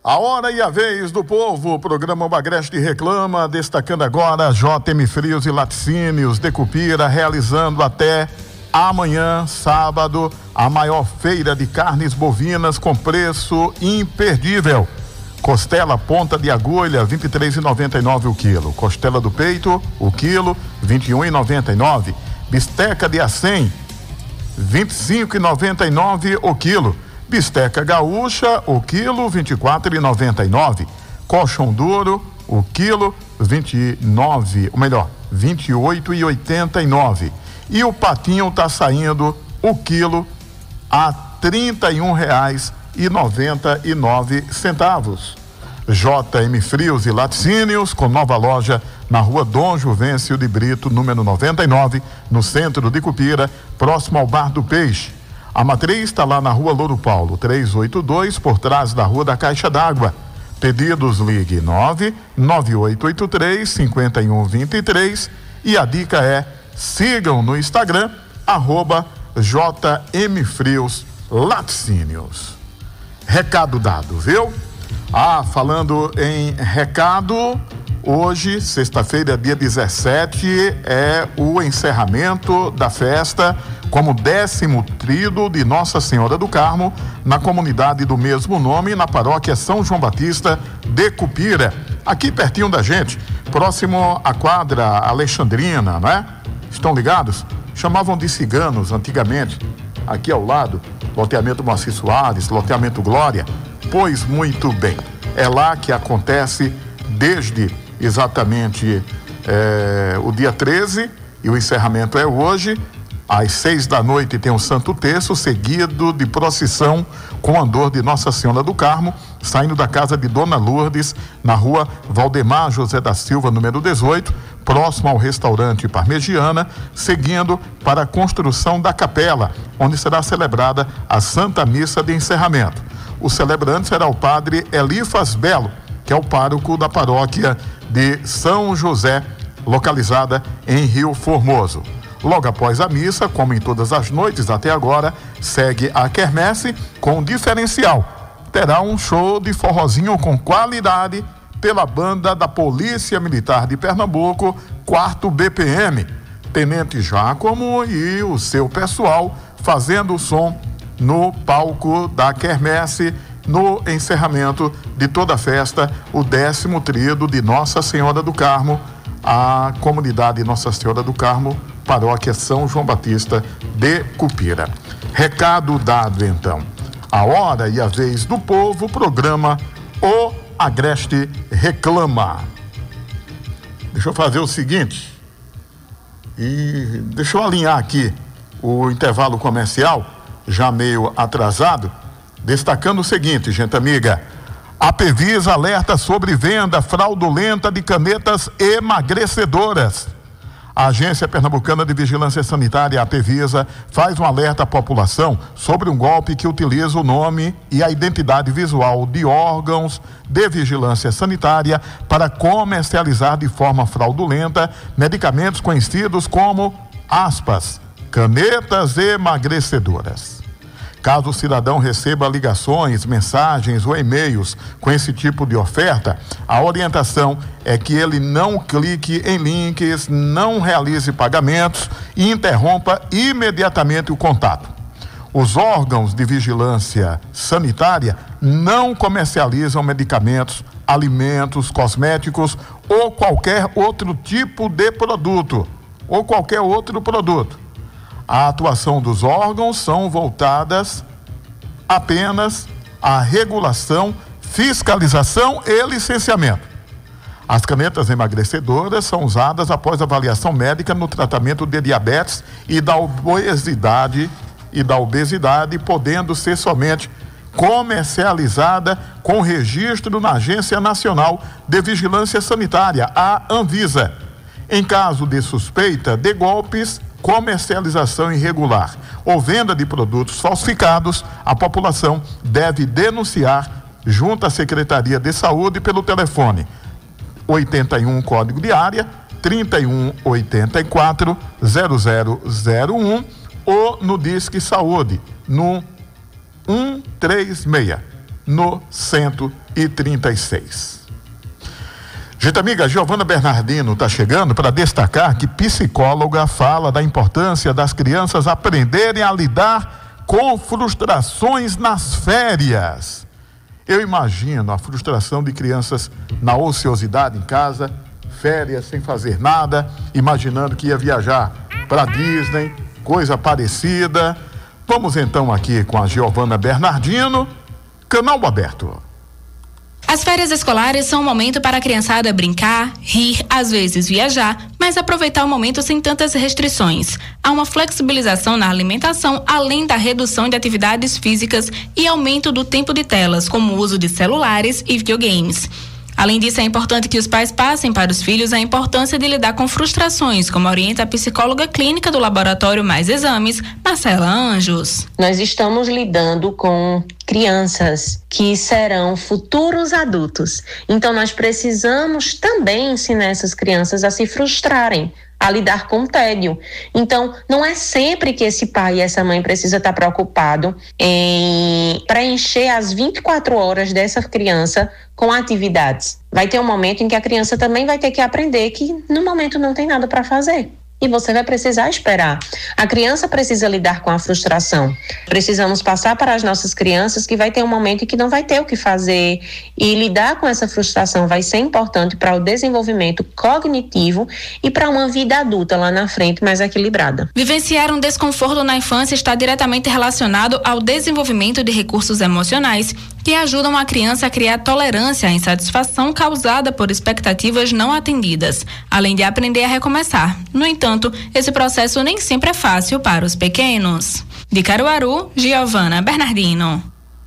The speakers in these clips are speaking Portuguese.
A hora e a vez do povo, o programa O Agreste Reclama, destacando agora JM Frios e Laticínios de Cupira, realizando até amanhã, sábado, a maior feira de carnes bovinas com preço imperdível. Costela ponta de agulha, R$ 23,99 o quilo. Costela do peito, o quilo, R$ 21,99. Bisteca de acém, R$ 25,99 o quilo. Bisteca gaúcha, o quilo, R$ 24,99. Colchão duro, o quilo, R$ 28,89. E o patinho tá saindo o quilo a R$ 31,99. JM Frios e Laticínios, com nova loja na rua Dom Juvencio de Brito, número 99, no centro de Cupira, próximo ao Bar do Peixe. A matriz está lá na rua Louro Paulo, 382, por trás da rua da Caixa d'Água. Pedidos, ligue 99883-5123. E a dica é: sigam no Instagram, @JM Frios Laticínios. Recado dado, viu? Falando em recado, hoje, sexta-feira, dia 17, é o encerramento da festa como 10º tríduo de Nossa Senhora do Carmo, na comunidade do mesmo nome, na paróquia São João Batista de Cupira, aqui pertinho da gente, próximo à quadra Alexandrina, né? Estão ligados? Chamavam de ciganos antigamente, aqui ao lado, loteamento Moacir Soares, loteamento Glória. Pois muito bem, é lá que acontece desde exatamente o dia 13, e o encerramento é hoje. Às 6 da noite tem o Santo Terço, seguido de procissão com andor de Nossa Senhora do Carmo, saindo da casa de Dona Lourdes, na rua Valdemar José da Silva, número 18, próximo ao restaurante Parmegiana, seguindo para a construção da capela, onde será celebrada a Santa Missa de encerramento. O celebrante será o padre Elifas Belo, que é o pároco da paróquia de São José, localizada em Rio Formoso. Logo após a missa, como em todas as noites até agora, segue a quermesse com diferencial. Terá um show de forrozinho com qualidade pela banda da Polícia Militar de Pernambuco, 4º BPM. Tenente Jácomo e o seu pessoal fazendo o som no palco da quermesse, no encerramento de toda a festa, o 10º tríduo de Nossa Senhora do Carmo, a comunidade Nossa Senhora do Carmo, paróquia São João Batista de Cupira. Recado dado, então. A hora e a vez do povo, programa O Agreste Reclama. Deixa eu fazer o seguinte, e deixa eu alinhar aqui o intervalo comercial, já meio atrasado, destacando o seguinte, gente amiga: a Pevisa alerta sobre venda fraudulenta de canetas emagrecedoras. A Agência Pernambucana de Vigilância Sanitária, a Pevisa, faz um alerta à população sobre um golpe que utiliza o nome e a identidade visual de órgãos de vigilância sanitária para comercializar de forma fraudulenta medicamentos conhecidos como, aspas, canetas emagrecedoras. Caso o cidadão receba ligações, mensagens ou e-mails com esse tipo de oferta, a orientação é que ele não clique em links, não realize pagamentos e interrompa imediatamente o contato. Os órgãos de vigilância sanitária não comercializam medicamentos, alimentos, cosméticos ou qualquer outro tipo de produto, A atuação dos órgãos são voltadas apenas à regulação, fiscalização e licenciamento. As canetas emagrecedoras são usadas após avaliação médica no tratamento de diabetes e da obesidade, podendo ser somente comercializada com registro na Agência Nacional de Vigilância Sanitária, a Anvisa. Em caso de suspeita de golpes, comercialização irregular ou venda de produtos falsificados, a população deve denunciar junto à Secretaria de Saúde pelo telefone 81 código de área 3184 0001 ou no Disque Saúde no 136. no 136. Gente amiga, Giovana Bernardino está chegando para destacar que psicóloga fala da importância das crianças aprenderem a lidar com frustrações nas férias. Eu imagino a frustração de crianças na ociosidade em casa, férias sem fazer nada, imaginando que ia viajar para Disney, coisa parecida. Vamos então aqui com a Giovana Bernardino, canal aberto. As férias escolares são um momento para a criançada brincar, rir, às vezes viajar, mas aproveitar o momento sem tantas restrições. Há uma flexibilização na alimentação, além da redução de atividades físicas e aumento do tempo de telas, como o uso de celulares e videogames. Além disso, é importante que os pais passem para os filhos a importância de lidar com frustrações, como orienta a psicóloga clínica do Laboratório Mais Exames, Marcela Anjos. Nós estamos lidando com crianças que serão futuros adultos. Então, nós precisamos também ensinar essas crianças a se frustrarem, a lidar com o tédio. Então, não é sempre que esse pai e essa mãe precisa estar preocupado em preencher as 24 horas dessa criança com atividades. Vai ter um momento em que a criança também vai ter que aprender que no momento não tem nada para fazer. E você vai precisar esperar. A criança precisa lidar com a frustração. Precisamos passar para as nossas crianças que vai ter um momento em que não vai ter o que fazer. E lidar com essa frustração vai ser importante para o desenvolvimento cognitivo e para uma vida adulta lá na frente mais equilibrada. Vivenciar um desconforto na infância está diretamente relacionado ao desenvolvimento de recursos emocionais que ajudam a criança a criar tolerância à insatisfação causada por expectativas não atendidas, além de aprender a recomeçar. No entanto, esse processo nem sempre é fácil para os pequenos. De Caruaru, Giovana Bernardino.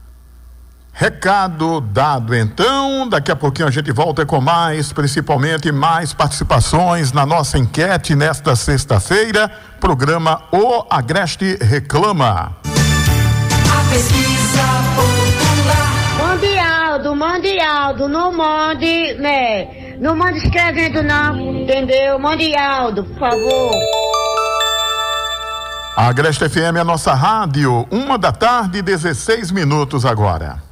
Recado dado então, daqui a pouquinho a gente volta com mais, principalmente mais participações na nossa enquete nesta sexta-feira, programa O Agreste Reclama. A pesquisa popular. Mande Aldo, não mande, né? Não mande escrevendo não, entendeu? Mande Aldo, por favor. A Agreste FM é a nossa rádio, 1h da tarde, 16 minutos agora.